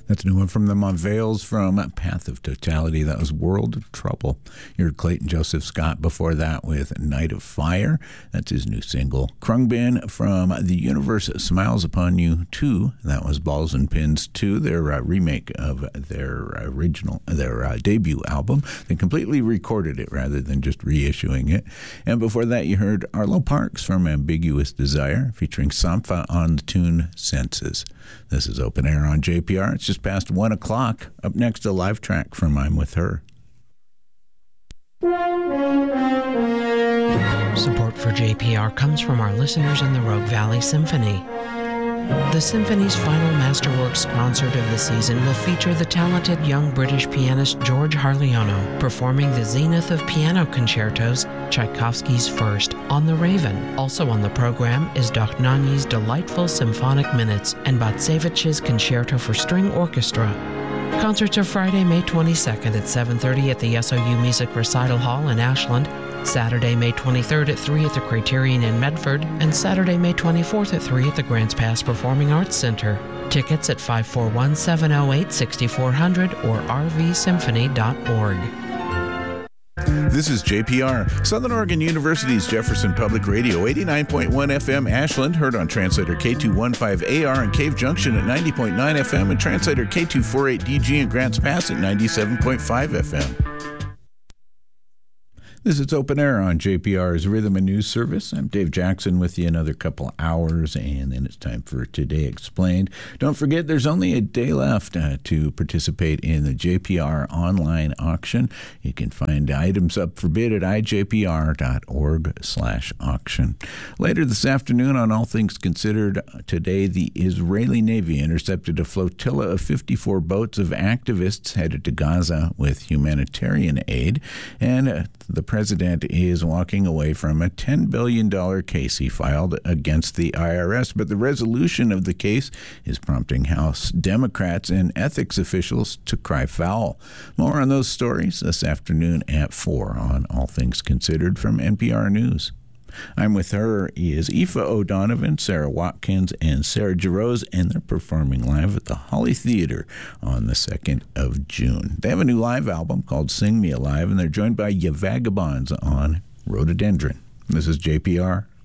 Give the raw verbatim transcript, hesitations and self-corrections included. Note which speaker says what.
Speaker 1: That's a new one from the Monveils from Path of Totality. That was World of Trouble. You heard Clayton Joseph Scott before that with Night of Fire. That's his new single. Krungbin from The Universe Smiles Upon You two. That was Balls and Pins two, their uh, remake of their original, their uh, debut album. They completely recorded it rather than just reissuing it. And before that, you heard Arlo Parks from Ambiguous Desire, featuring Sampha on the tune Senses. This is Open Air on J P R. It's just past one o'clock. Up next, a live track from I'm With Her.
Speaker 2: Support for J P R comes from our listeners in the Rogue Valley Symphony. The Symphony's final masterworks concert of the season will feature the talented young British pianist George Harliano performing the Zenith of Piano Concertos, Tchaikovsky's First, on the Raven. Also on the program is Dochnani's Delightful Symphonic Minutes and Batsevich's Concerto for String Orchestra. Concerts are Friday, May twenty-second at seven thirty at the S O U Music Recital Hall in Ashland, Saturday, May twenty-third at three at the Criterion in Medford, and Saturday, May twenty-fourth at three at the Grants Pass Performing Arts Center. Tickets at five four one, seven oh eight, six four zero zero or r v symphony dot org.
Speaker 1: This is J P R, Southern Oregon University's Jefferson Public Radio, eighty-nine point one F M Ashland, heard on translator K two fifteen A R in Cave Junction at ninety point nine F M, and translator K two forty-eight D G in Grants Pass at ninety-seven point five F M. This is Open Air on J P R's Rhythm and News Service. I'm Dave Jackson with you another couple hours, and then it's time for Today Explained. Don't forget, there's only a day left uh, to participate in the J P R online auction. You can find items up for bid at i j p r dot org slash auction. Later this afternoon on All Things Considered, today the Israeli Navy intercepted a flotilla of fifty-four boats of activists headed to Gaza with humanitarian aid, and uh, the president is walking away from a ten billion dollars case he filed against the I R S, but the resolution of the case is prompting House Democrats and ethics officials to cry foul. More on those stories this afternoon at four on All Things Considered from N P R News. I'm With Her is Aoife O'Donovan, Sarah Watkins, and Sarah Jarosz, and they're performing live at the Holly Theater on the second of June. They have a new live album called Sing Me Alive, and they're joined by Ya Vagabonds on Rhododendron. This is J P R